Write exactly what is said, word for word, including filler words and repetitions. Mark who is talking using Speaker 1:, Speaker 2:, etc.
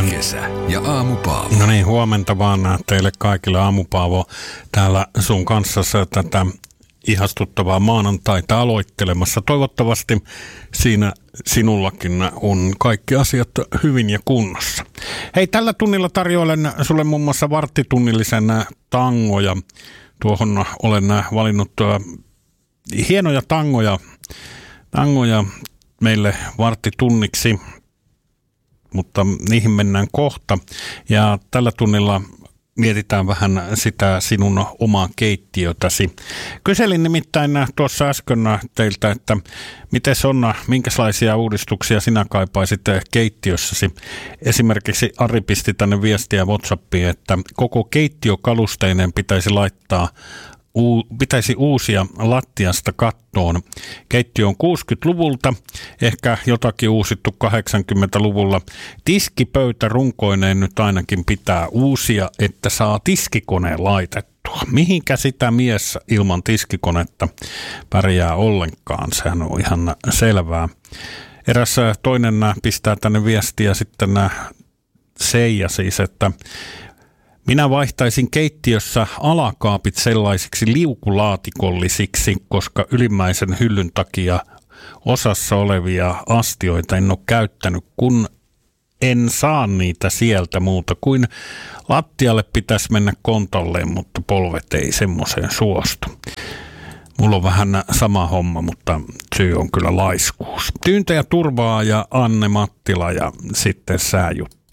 Speaker 1: Kesä ja Aamupaavo.
Speaker 2: No niin, huomenta vaan teille kaikille, Aamupaavo täällä sun kanssa tätä ihastuttavaa maanantaita aloittelemassa. Toivottavasti siinä sinullakin on kaikki asiat hyvin ja kunnossa. Hei, tällä tunnilla tarjoilen sulle muun muassa varttitunnillisen tangoja. Tuohon olen valinnut hienoja tangoja, tangoja meille varttitunniksi, mutta niihin mennään kohta. Ja tällä tunnilla mietitään vähän sitä sinun omaa keittiötäsi. Kyselin nimittäin tuossa äsken teiltä, että miten on, minkälaisia uudistuksia sinä kaipaisit keittiössäsi. Esimerkiksi Ari pisti tänne viestiä WhatsAppiin, että koko keittiökalusteinen pitäisi laittaa U, pitäisi uusia lattiasta kattoon. Keittiö on kuusikymmentäluvulta, ehkä jotakin uusittu kahdeksankymmentäluvulla. Tiskipöytä runkoineen nyt ainakin pitää uusia, että saa tiskikoneen laitettua. Mihinkä sitä mies ilman tiskikonetta pärjää ollenkaan, sehän on ihan selvää. Eräs toinen pistää tänne viestiä sitten Seija siis, että minä vaihtaisin keittiössä alakaapit sellaisiksi liukulaatikollisiksi, koska ylimmäisen hyllyn takia osassa olevia astioita en ole käyttänyt, kun en saa niitä sieltä muuta kuin lattialle pitäisi mennä kontolleen, mutta polvet ei semmoiseen suostu. Mulla on vähän sama homma, mutta syy on kyllä laiskuus. Tyyntä ja turvaa ja Anne Mattila ja sitten sääjuttu.